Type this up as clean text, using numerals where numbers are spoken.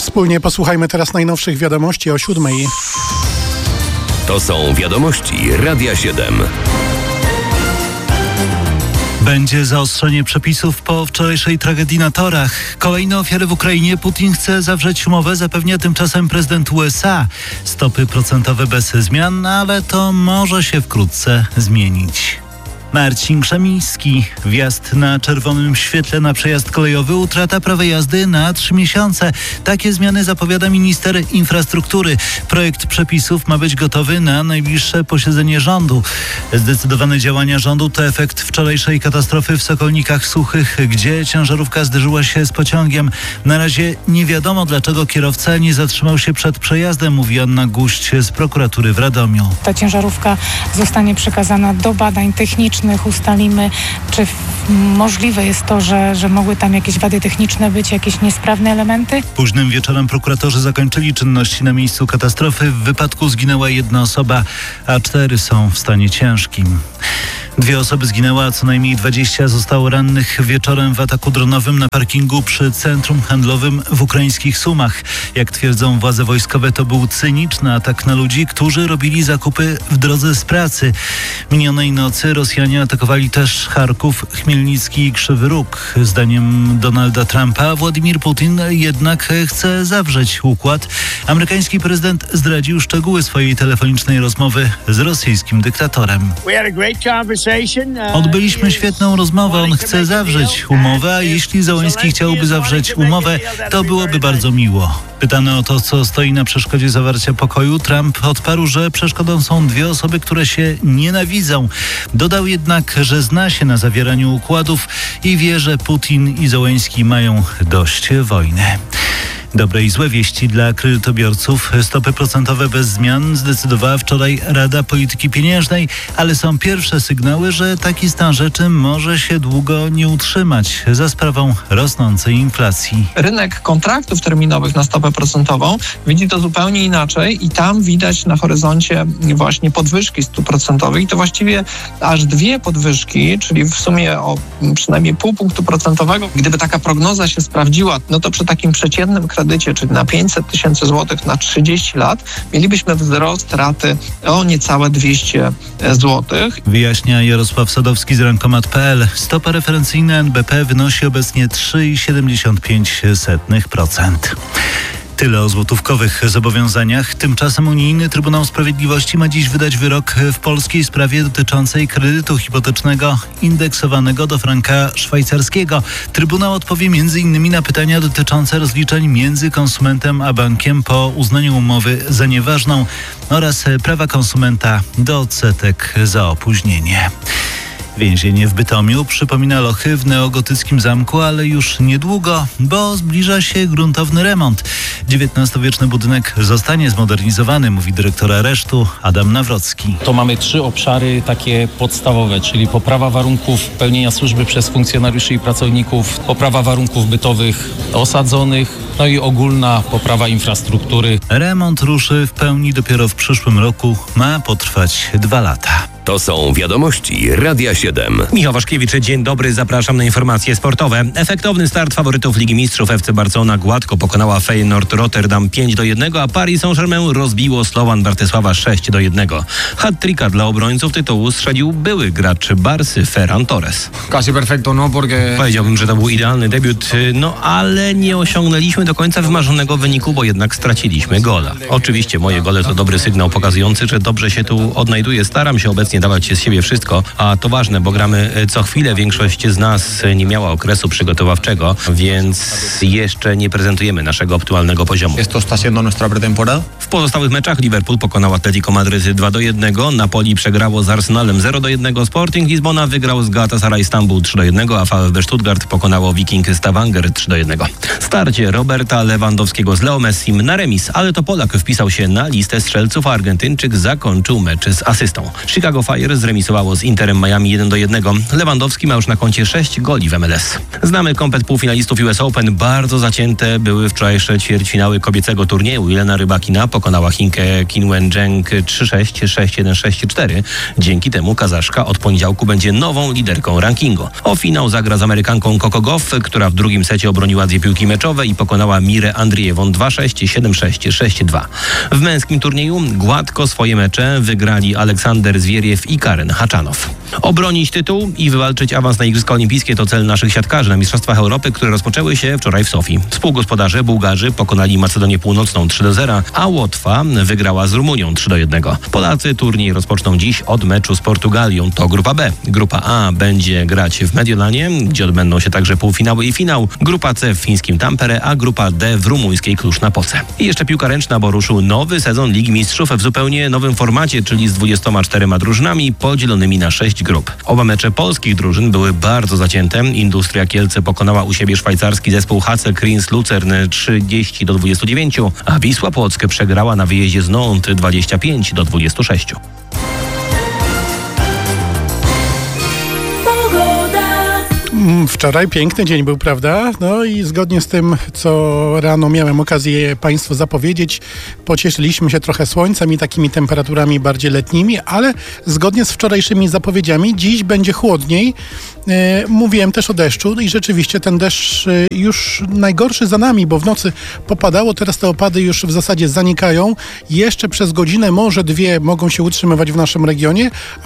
Wspólnie posłuchajmy teraz najnowszych wiadomości o 7:00. To są wiadomości Radia 7. Będzie zaostrzenie przepisów po wczorajszej tragedii na torach. Kolejne ofiary w Ukrainie. Putin chce zawrzeć umowę, zapewnia tymczasem prezydent USA. Stopy procentowe bez zmian, ale to może się wkrótce zmienić. Marcin Krzemiński. Wjazd na czerwonym świetle na przejazd kolejowy, utrata prawa jazdy na 3 miesiące. Takie zmiany zapowiada minister infrastruktury. Projekt przepisów ma być gotowy na najbliższe posiedzenie rządu. Zdecydowane działania rządu to efekt wczorajszej katastrofy w Sokolnikach Suchych, gdzie ciężarówka zderzyła się z pociągiem. Na razie nie wiadomo, dlaczego kierowca nie zatrzymał się przed przejazdem, mówi Anna Guść z prokuratury w Radomiu. Ta ciężarówka zostanie przekazana do badań technicznych. Ustalimy, czy możliwe jest to, że mogły tam jakieś wady techniczne być, jakieś niesprawne elementy. Późnym wieczorem prokuratorzy zakończyli czynności na miejscu katastrofy. W wypadku zginęła 1 osoba, a 4 są w stanie ciężkim. 2 osoby zginęły, a co najmniej 20 zostało rannych wieczorem w ataku dronowym na parkingu przy centrum handlowym w ukraińskich Sumach. Jak twierdzą władze wojskowe, to był cyniczny atak na ludzi, którzy robili zakupy w drodze z pracy. Minionej nocy Rosjanie atakowali też Charków, Chmielnicki i Krzywy Róg. Zdaniem Donalda Trumpa Władimir Putin jednak chce zawrzeć układ. Amerykański prezydent zdradził szczegóły swojej telefonicznej rozmowy z rosyjskim dyktatorem. Odbyliśmy świetną rozmowę. On chce zawrzeć umowę, a jeśli Zełenski chciałby zawrzeć umowę, to byłoby bardzo miło. Pytany o to, co stoi na przeszkodzie zawarcia pokoju, Trump odparł, że przeszkodą są 2 osoby, które się nienawidzą. Dodał jednak, że zna się na zawieraniu układów i wie, że Putin i Zełenski mają dość wojny. Dobre i złe wieści dla kredytobiorców. Stopy procentowe bez zmian zdecydowała wczoraj Rada Polityki Pieniężnej, ale są pierwsze sygnały, że taki stan rzeczy może się długo nie utrzymać za sprawą rosnącej inflacji. Rynek kontraktów terminowych na stopę procentową widzi to zupełnie inaczej i tam widać na horyzoncie właśnie podwyżki stóp procentowych i to właściwie aż 2 podwyżki, czyli w sumie o przynajmniej pół punktu procentowego. Gdyby taka prognoza się sprawdziła, no to przy takim przeciętnym kredycie, czyli na 500 tysięcy złotych na 30 lat, mielibyśmy wzrost raty o niecałe 200 złotych. Wyjaśnia Jarosław Sadowski z Rankomat.pl. Stopa referencyjna NBP wynosi obecnie 3,75%. Tyle o złotówkowych zobowiązaniach. Tymczasem Unijny Trybunał Sprawiedliwości ma dziś wydać wyrok w polskiej sprawie dotyczącej kredytu hipotecznego indeksowanego do franka szwajcarskiego. Trybunał odpowie m.in. na pytania dotyczące rozliczeń między konsumentem a bankiem po uznaniu umowy za nieważną oraz prawa konsumenta do odsetek za opóźnienie. Więzienie w Bytomiu przypomina lochy w neogotyckim zamku, ale już niedługo, bo zbliża się gruntowny remont. XIX-wieczny budynek zostanie zmodernizowany, mówi dyrektor aresztu Adam Nawrocki. To mamy 3 obszary takie podstawowe, czyli poprawa warunków pełnienia służby przez funkcjonariuszy i pracowników, poprawa warunków bytowych osadzonych, no i ogólna poprawa infrastruktury. Remont ruszy w pełni dopiero w przyszłym roku, ma potrwać 2 lata. To są wiadomości Radia 7. Michał Waszkiewicz, dzień dobry, zapraszam na informacje sportowe. Efektowny start faworytów Ligi Mistrzów. FC Barcelona gładko pokonała Feyenoord Rotterdam 5-1, a Paris Saint-Germain rozbiło Slovan Bratysława 6-1. Hat-tricka dla obrońców tytułu strzelił były gracz Barsy Ferran Torres. Powiedziałbym, że to był idealny debiut, ale nie osiągnęliśmy do końca wymarzonego wyniku, bo jednak straciliśmy gola. Oczywiście moje gole to dobry sygnał pokazujący, że dobrze się tu odnajduję. Staram się obecnie dawać się z siebie wszystko, a to ważne, bo gramy co chwilę. Większość z nas nie miała okresu przygotowawczego, więc jeszcze nie prezentujemy naszego optymalnego poziomu. W pozostałych meczach Liverpool pokonał Atletico Madryt 2-1, Napoli przegrało z Arsenalem 0-1, Sporting Lizbona wygrał z Galatasaray Stambuł 3-1, a VfB Stuttgart pokonało Viking Stavanger 3-1. Starcie Roberta Lewandowskiego z Leo Messim na remis, ale to Polak wpisał się na listę strzelców, a Argentyńczyk zakończył mecz z asystą. Chicago Fire zremisowało z Interem Miami 1-1. Lewandowski ma już na koncie 6 goli w MLS. Znamy komplet półfinalistów US Open. Bardzo zacięte były wczorajsze ćwierćfinały kobiecego turnieju. Jelena Rybakina pokonała Chinkę Qin Wenzheng 3-6, 6-1, 6-4. Dzięki temu Kazaszka od poniedziałku będzie nową liderką rankingu. O finał zagra z Amerykanką Coco Gauff, która w drugim secie obroniła 2 piłki meczowe i pokonała Mirę Andriewą 2-6, 7-6, 6-2. W męskim turnieju gładko swoje mecze wygrali Aleksander Zwieriew i Karen Haczanow. Obronić tytuł i wywalczyć awans na Igrzyska Olimpijskie to cel naszych siatkarzy na Mistrzostwach Europy, które rozpoczęły się wczoraj w Sofii. Współgospodarze Bułgarzy pokonali Macedonię Północną 3-0, a Łotwa wygrała z Rumunią 3-1. Polacy turniej rozpoczną dziś od meczu z Portugalią. To grupa B. Grupa A będzie grać w Mediolanie, gdzie odbędą się także półfinały i finał. Grupa C w fińskim Tampere, a grupa D w rumuńskiej Cluj-Napoce. I jeszcze piłka ręczna, bo ruszył nowy sezon Ligi Mistrzów w zupełnie nowym formacie, czyli z 24 drużynami podzielonymi na 6 grup. Oba mecze polskich drużyn były bardzo zacięte. Industria Kielce pokonała u siebie szwajcarski zespół HC Kriens Lucern 30-29, a Wisła Płock przegrała na wyjeździe z Nantes 25-26. Wczoraj piękny dzień był, prawda? No i zgodnie z tym, co rano miałem okazję Państwu zapowiedzieć, pocieszyliśmy się trochę słońcem i takimi temperaturami bardziej letnimi, ale zgodnie z wczorajszymi zapowiedziami dziś będzie chłodniej. Mówiłem też o deszczu i rzeczywiście ten deszcz już najgorszy za nami, bo w nocy popadało, teraz te opady już w zasadzie zanikają. Jeszcze przez godzinę, może 2 mogą się utrzymywać w naszym regionie,